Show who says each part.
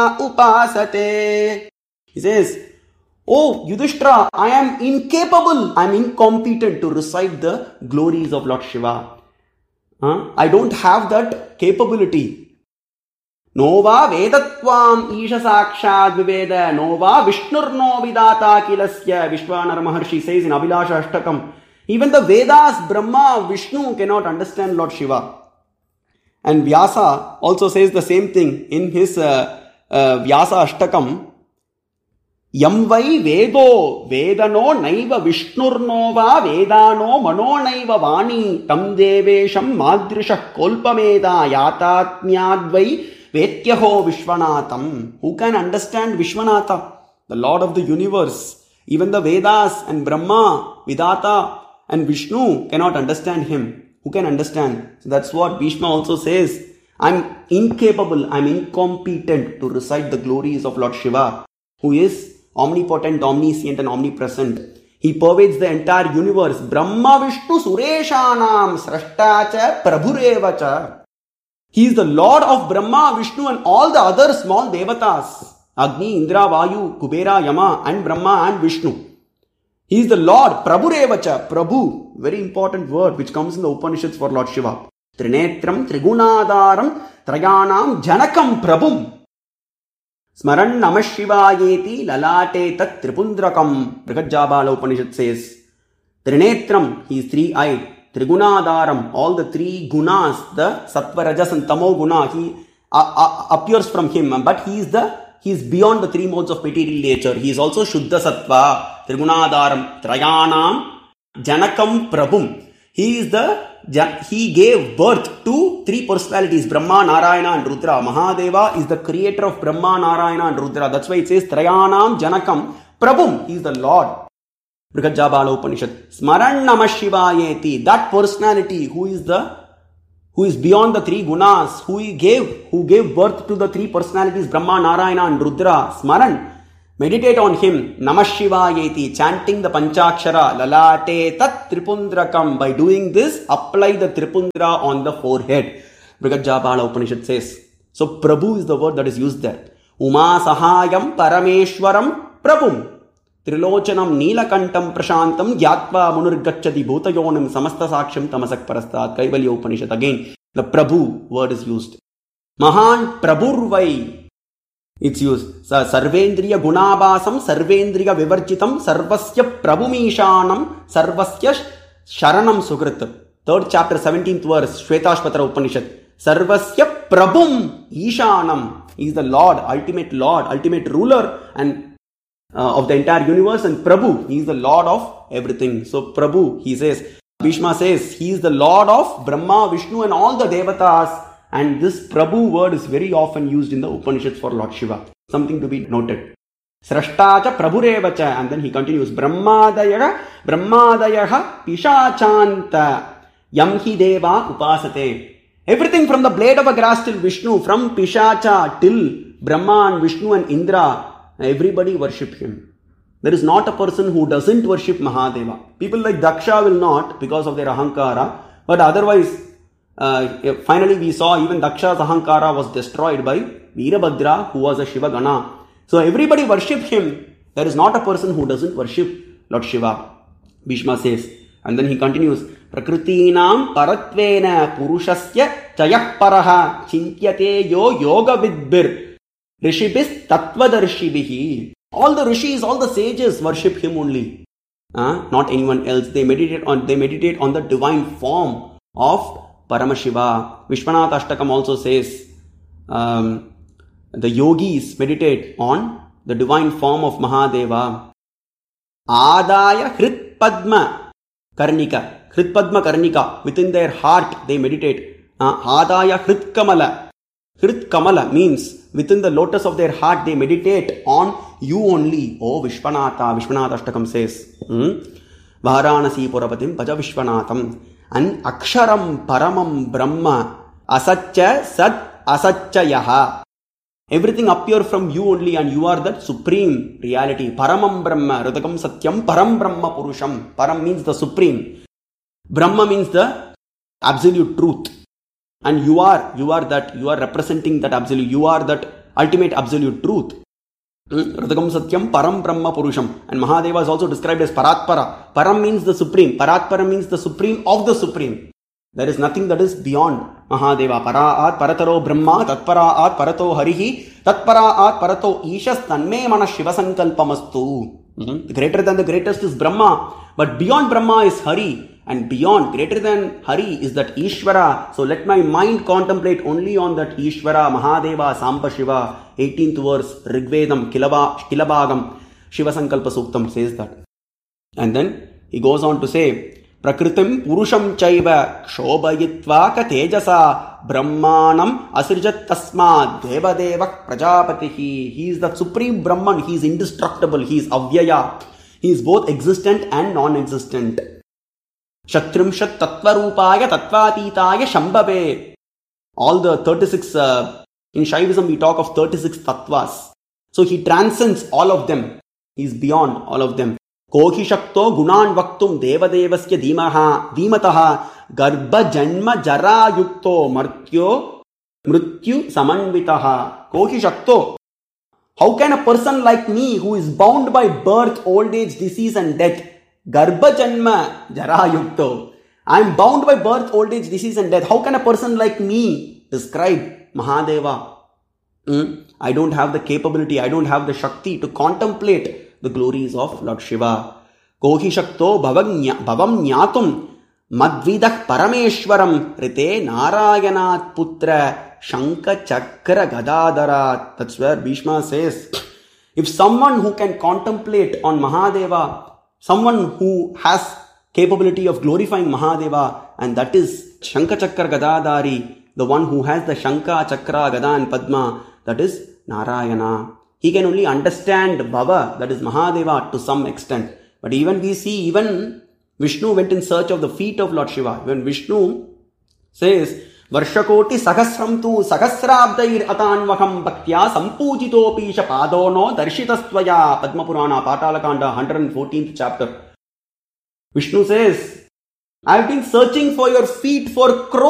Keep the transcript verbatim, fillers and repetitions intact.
Speaker 1: upasate. He says, oh Yudhishthira, I am incapable, I am incompetent to recite the glories of Lord Shiva. Huh? I don't have that capability. Nova vedatvam isha sakshad viveda nova vishnurno vidata kilasya. Vishwanara Maharshi says in Abhilasha Ashtakam, even the Vedas, Brahma, Vishnu cannot understand Lord Shiva. And Vyasa also says the same thing in his uh, uh, Vyasa Ashtakam. Yam vai vedo vedano naiva vishnurnova vedano mano naiva vani tam devesham madrishah kolpameda yatatmyadvai vetyaho vishwanatham. Who can understand Vishwanatha, the Lord of the universe? Even the Vedas and Brahma, Vidata and Vishnu cannot understand him. Who can understand? So that's what Bhishma also says. I'm incapable, I'm incompetent to recite the glories of Lord Shiva, who is omnipotent, omniscient and omnipresent. He pervades the entire universe. Brahma Vishnu Sureshanam Srashtacha Prabhurevacha. He is the Lord of Brahma, Vishnu and all the other small devatas. Agni, Indra, Vayu, Kubera, Yama and Brahma and Vishnu. He is the Lord, Prabhurevacha. Prabhu, very important word which comes in the Upanishads for Lord Shiva. Trinetram, Trigunadaram, Trayanam, Janakam, Prabhum. Smaran Namah Shivayeti Lalate Tat Tripundrakam. Brihajjabala Upanishad says, Trinetram, he is three-eyed. Trigunadaram, all the three gunas, the Sattva, Rajas and Tamo guna, he uh, uh, appears from him. But he is the, he is beyond the three modes of material nature. He is also Shuddha Sattva, Trigunadaram, Trayanam, Janakam, Prabhum. He is the, he gave birth to three personalities, Brahma, Narayana and Rudra. Mahadeva is the creator of Brahma, Narayana and Rudra. That's why it says Trayanam, Janakam, Prabhum. He is the Lord. Brihajjabala Upanishad. Smaran Namah Shivayeti. That personality who is the, who is beyond the three gunas, who he gave, who gave birth to the three personalities, Brahma, Narayana and Rudra. Smaran. Meditate on him. Namah Shivayeti. Chanting the Panchakshara. Lalate tat tripundrakam. By doing this, apply the tripundra on the forehead. Brihajjabala Upanishad says. So Prabhu is the word that is used there. Uma Sahayam Parameshwaram Prabhum. Trilochanam Neelakantam Prashantam Gyatva Munurgachati Bhutayonim Samasta Saksham Tamasak Parastat. Kaivalya Upanishad. Again, the Prabhu word is used. Mahan Prabhurvai. It's used. Sarvendriya Gunabasam Sarvendriya Vivarjitam Sarvasya Prabhumishanam Sarvasya Sharanam Sukrit. Third chapter, seventeenth verse, Shvetashpatra Upanishad. Sarvasya Prabhum Ishanam. He is the Lord, ultimate Lord, ultimate ruler and Uh, of the entire universe, and Prabhu, he is the Lord of everything. So Prabhu, he says, Bhishma says, he is the Lord of Brahma, Vishnu and all the devatas, and this Prabhu word is very often used in the Upanishads for Lord Shiva. Something to be noted. Srashtacha Prabhurevacha, and then he continues, Brahmadayaha, Brahmadayaha Pishachanta Yamhi Deva Upasate. Everything from the blade of a grass till Vishnu, from Pishacha till Brahma and Vishnu and Indra, everybody worship him. There is not a person who doesn't worship Mahadeva. People like Daksha will not because of their ahankara. But otherwise, uh, finally we saw even Daksha's ahankara was destroyed by Veerabhadra, who was a Shiva Gana. So everybody worship him. There is not a person who doesn't worship Lord Shiva. Bhishma says. And then he continues. Prakritinam paratvena purushasya chayah paraha chintyate yo yoga vidbir. Rishibis Tattvadarshibihi. All the rishis, all the sages worship him only. Uh, not anyone else. They meditate on they meditate on the divine form of Paramashiva. Vishwanath Ashtakam also says um, the yogis meditate on the divine form of Mahadeva. Adaya Hrit Padma Karnika. Hrit Padma Karnika. Within their heart they meditate. Uh, Adaya Hrit Kamala. Hrit Kamala means within the lotus of their heart they meditate on you only. Oh Vishwanatha. Vishwanath Ashtakam says. Hmm? Varanasi Purapatim Paja Vishwanatham. And Aksharam Paramam Brahma Asatcha Sat Asatchayaha. Everything appears from you only and you are that supreme reality. Paramam Brahma. Radakam Satyam Param Brahma Purusham. Param means the supreme. Brahma means the absolute truth. And you are, you are that, you are representing that absolute, you are that ultimate absolute truth. Hridakam Satyam Param Brahma Purusham. And Mahadeva is also described as Paratpara. Param means the supreme. Paratpara means the supreme of the supreme. There is nothing that is beyond Mahadeva. Paraat Parataro Brahma Tatparaat Parato Harihi Tatparaat Parato Ishas Tanme Mana Shiva Sankalpamastu. Mm-hmm. The greater than the greatest is Brahma. But beyond Brahma is Hari. And beyond, greater than Hari is that Ishvara. So let my mind contemplate only on that Ishvara, Mahadeva, Samba Shiva. eighteenth verse, Rigvedam, Kilaba, Kilabagam, Shiva Sankalpa Suktam says that. And then he goes on to say, Prakritim Purusham Chaiva Kshobayitva Ka Tejasa Brahmanam Asrijat Tasma Deva Deva Prajapatihi. He is the supreme Brahman. He is indestructible. He is Avyaya. He is both existent and non-existent. Shatrimshat Tattvarupaya Tatvatitaya Shambhave. All the thirty-six, uh, in Shaivism we talk of thirty-six tattvas. So he transcends all of them. He is beyond all of them. Kohi Shakto Gunan Vaktum Devadevasya Dhimaha Dhimataha Garbha Janma Jara Yukto Martyo Mrityu Samanvitaha. Kohi Shakto. How can a person like me who is bound by birth, old age, disease and death, Garbha Janma Jara Yukto, I am bound by birth, old age, disease and death. How can a person like me describe Mahadeva? Hmm? I don't have the capability, I don't have the Shakti to contemplate the glories of Lord Shiva. Kohi Shakto Bhavam Nyatum Madvidah Parameshwaram Rite Narayanat Putra Shanka Chakra Gadadarat. That's where Bhishma says, if someone who can contemplate on Mahadeva, someone who has capability of glorifying Mahadeva, and that is Shanka Chakra Gadadari, the one who has the Shanka, Chakra, Gada and Padma, that is Narayana. He can only understand Bhava, that is Mahadeva, to some extent. But even we see, even Vishnu went in search of the feet of Lord Shiva. When Vishnu says, Varshakoti Sahasram tu Sahasrabdair Atanvakam Bhaktya Sampujitopi Shapadono Darshitastvaya. Padma Purana, Patalakanda, one hundred fourteenth chapter. Vishnu says, I have been searching for your feet for crores